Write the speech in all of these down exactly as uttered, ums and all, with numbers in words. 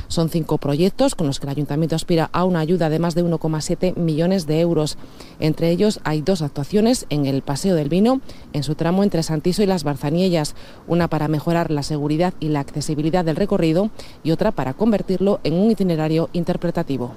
Son cinco proyectos con los que el Ayuntamiento aspira a una ayuda de más de uno coma siete millones de euros. Entre ellos hay dos actuaciones en el Paseo del Vino, en su tramo entre Santiso y Las Barzaniellas, una para mejorar la seguridad y la accesibilidad del recorrido y otra para convertirlo en un itinerario interpretativo.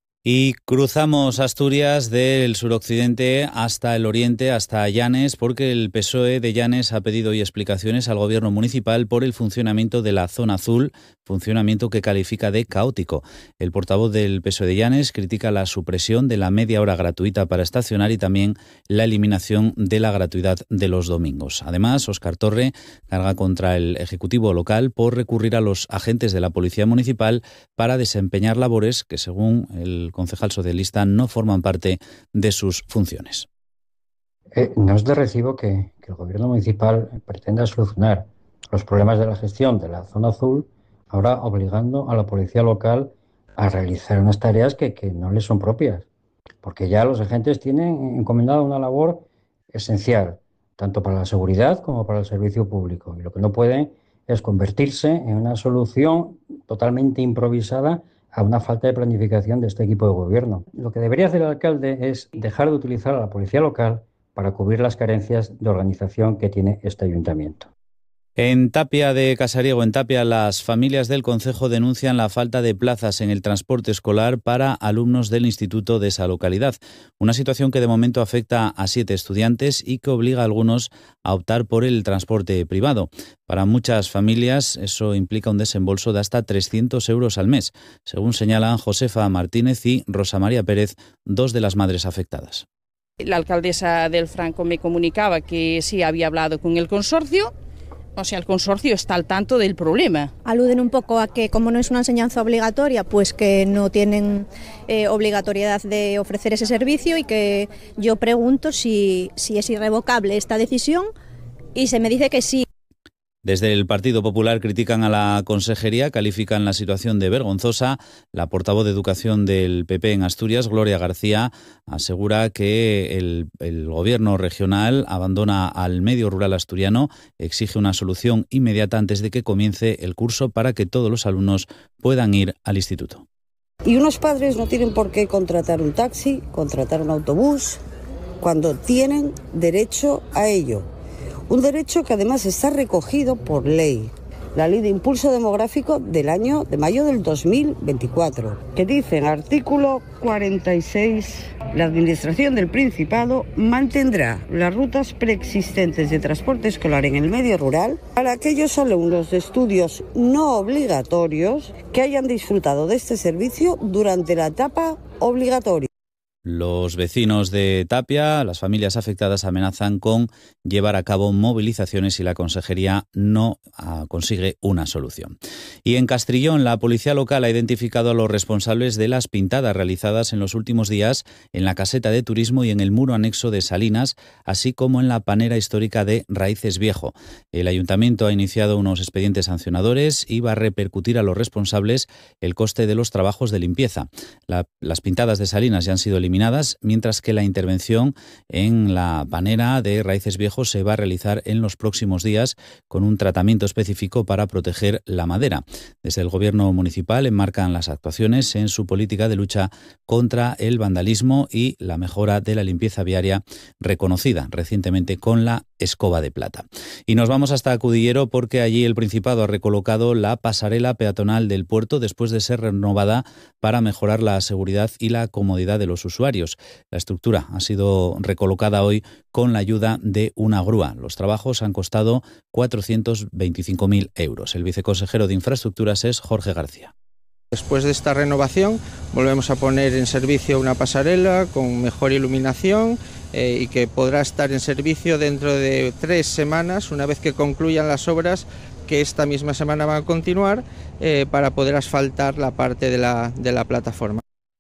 Y cruzamos Asturias del suroccidente hasta el oriente, hasta Llanes, porque el P S O E de Llanes ha pedido hoy explicaciones al gobierno municipal por el funcionamiento de la zona azul, funcionamiento que califica de caótico. El portavoz del P S O E de Llanes critica la supresión de la media hora gratuita para estacionar y también la eliminación de la gratuidad de los domingos. Además, Óscar Torre carga contra el Ejecutivo local por recurrir a los agentes de la Policía Municipal para desempeñar labores que, según el concejal socialista, no forman parte de sus funciones. Eh, no es de recibo que, que el gobierno municipal pretenda solucionar los problemas de la gestión de la zona azul, ahora obligando a la policía local a realizar unas tareas que, que no les son propias, porque ya los agentes tienen encomendada una labor esencial, tanto para la seguridad como para el servicio público, y lo que no pueden es convertirse en una solución totalmente improvisada a una falta de planificación de este equipo de gobierno. Lo que debería hacer el alcalde es dejar de utilizar a la policía local para cubrir las carencias de organización que tiene este ayuntamiento. En Tapia de Casariego, en Tapia, las familias del concejo denuncian la falta de plazas en el transporte escolar para alumnos del instituto de esa localidad. Una situación que de momento afecta a siete estudiantes y que obliga a algunos a optar por el transporte privado. Para muchas familias eso implica un desembolso de hasta trescientos euros al mes, según señalan Josefa Martínez y Rosa María Pérez, dos de las madres afectadas. La alcaldesa del Franco me comunicaba que sí había hablado con el consorcio. O sea, el consorcio está al tanto del problema. Aluden un poco a que, como no es una enseñanza obligatoria, pues que no tienen eh, obligatoriedad de ofrecer ese servicio, y que yo pregunto si, si es irrevocable esta decisión y se me dice que sí. Desde el Partido Popular critican a la consejería, califican la situación de vergonzosa. La portavoz de Educación del P P en Asturias, Gloria García, asegura que el, el gobierno regional abandona al medio rural asturiano, exige una solución inmediata antes de que comience el curso para que todos los alumnos puedan ir al instituto. Y unos padres no tienen por qué contratar un taxi, contratar un autobús, cuando tienen derecho a ello. Un derecho que además está recogido por ley, la Ley de Impulso Demográfico del año de mayo del dos mil veinticuatro, que dice en artículo cuarenta y seis, la Administración del Principado mantendrá las rutas preexistentes de transporte escolar en el medio rural para aquellos alumnos de estudios no obligatorios que hayan disfrutado de este servicio durante la etapa obligatoria. Los vecinos de Tapia, las familias afectadas, amenazan con llevar a cabo movilizaciones si la consejería no ah, consigue una solución. Y en Castrillón, la policía local ha identificado a los responsables de las pintadas realizadas en los últimos días en la caseta de turismo y en el muro anexo de Salinas, así como en la panera histórica de Raíces Viejo. El ayuntamiento ha iniciado unos expedientes sancionadores y va a repercutir a los responsables el coste de los trabajos de limpieza. La, las pintadas de Salinas ya han sido eliminadas, mientras que la intervención en la panera de Raíces Viejo se va a realizar en los próximos días con un tratamiento específico para proteger la madera. Desde el gobierno municipal enmarcan las actuaciones en su política de lucha contra el vandalismo y la mejora de la limpieza viaria, reconocida recientemente con la escoba de plata. Y nos vamos hasta Cudillero, porque allí el Principado ha recolocado la pasarela peatonal del puerto después de ser renovada para mejorar la seguridad y la comodidad de los usuarios. La estructura ha sido recolocada hoy con la ayuda de una grúa. Los trabajos han costado cuatrocientos veinticinco mil euros. El viceconsejero de Infraestructuras es Jorge García. Después de esta renovación volvemos a poner en servicio una pasarela con mejor iluminación eh, y que podrá estar en servicio dentro de tres semanas, una vez que concluyan las obras que esta misma semana van a continuar, eh, para poder asfaltar la parte de la, de la plataforma.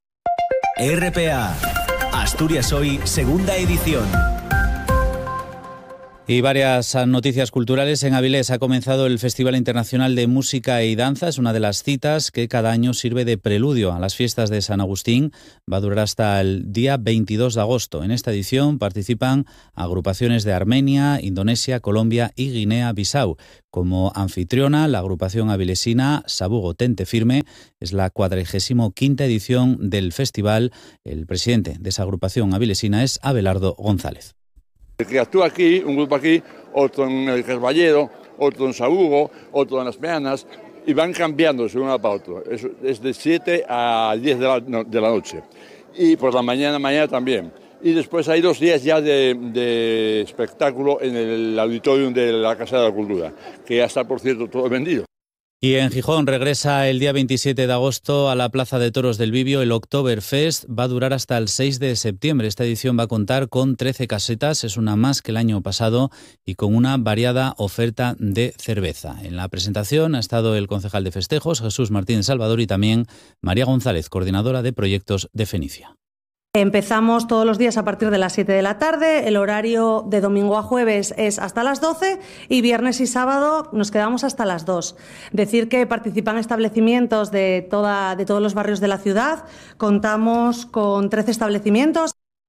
R P A, Asturias Hoy, segunda edición. Y varias noticias culturales. En Avilés ha comenzado el Festival Internacional de Música y Danza. Es una de las citas que cada año sirve de preludio a las fiestas de San Agustín. Va a durar hasta el día veintidós de agosto. En esta edición participan agrupaciones de Armenia, Indonesia, Colombia y Guinea-Bissau. Como anfitriona, la agrupación avilesina Sabugo Tente Firme. Es la cuadragésimo quinta edición del festival. El presidente de esa agrupación avilesina es Abelardo González. Que actúa aquí, un grupo aquí, otro en el Carballedo, otro en Sabugo, otro en Las Meanas, y van cambiando de uno para otro. Es, es de siete a diez de la, no, de la noche. Y por la mañana, mañana también. Y después hay dos días ya de, de espectáculo en el auditorium de la Casa de la Cultura, que ya está, por cierto, todo vendido. Y en Gijón regresa el día veintisiete de agosto a la Plaza de Toros del Bibio el Oktoberfest. Va a durar hasta el seis de septiembre. Esta edición va a contar con trece casetas, es una más que el año pasado y con una variada oferta de cerveza. En la presentación ha estado el concejal de festejos, Jesús Martínez Salvador, y también María González, coordinadora de proyectos de Fenicia. Empezamos todos los días a partir de las siete de la tarde, el horario de domingo a jueves es hasta las doce y viernes y sábado nos quedamos hasta las dos. Decir que participan establecimientos de, toda, de todos los barrios de la ciudad, contamos con trece establecimientos.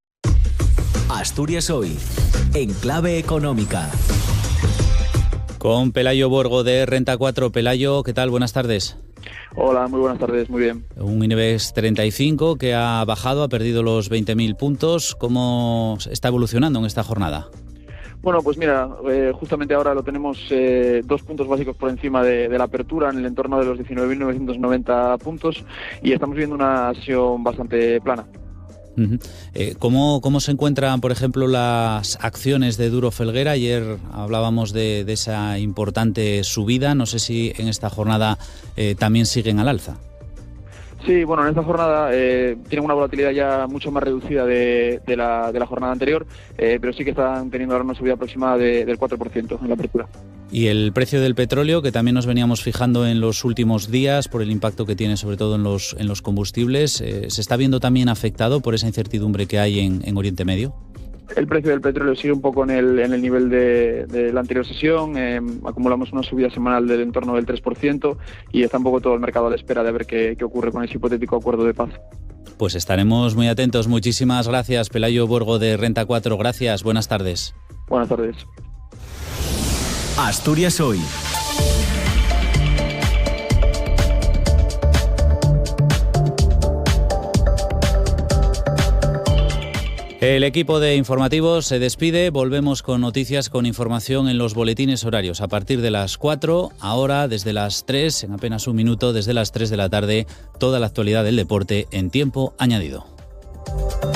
Asturias Hoy, en clave económica. Con Pelayo Borgo de Renta cuatro. Pelayo, ¿qué tal? Buenas tardes. Hola, muy buenas tardes, muy bien. Un IBEX treinta y cinco que ha bajado, ha perdido los veinte mil puntos. ¿Cómo está evolucionando en esta jornada? Bueno, pues mira, eh, justamente ahora lo tenemos eh, dos puntos básicos por encima de, de la apertura, en el entorno de los diecinueve mil novecientos noventa puntos, y estamos viendo una sesión bastante plana. Uh-huh. Eh, ¿cómo, ¿Cómo se encuentran, por ejemplo, las acciones de Duro Felguera? Ayer hablábamos de, de esa importante subida. No sé si en esta jornada eh, también siguen al alza. Sí, bueno, en esta jornada eh, tienen una volatilidad ya mucho más reducida de, de, la, de la jornada anterior, eh, pero sí que están teniendo ahora una subida aproximada de, del cuatro por ciento en la apertura. Y el precio del petróleo, que también nos veníamos fijando en los últimos días por el impacto que tiene sobre todo en los, en los combustibles, eh, ¿se está viendo también afectado por esa incertidumbre que hay en, en Oriente Medio? El precio del petróleo sigue un poco en el, en el nivel de, de la anterior sesión, eh, acumulamos una subida semanal del entorno del tres por ciento y está un poco todo el mercado a la espera de ver qué, qué ocurre con ese hipotético acuerdo de paz. Pues estaremos muy atentos. Muchísimas gracias, Pelayo Borgo de Renta cuatro. Gracias, buenas tardes. Buenas tardes. Asturias Hoy. El equipo de informativos se despide. Volvemos con noticias, con información en los boletines horarios a partir de las cuatro. Ahora, desde las tres, en apenas un minuto, desde las tres de la tarde, toda la actualidad del deporte en tiempo añadido.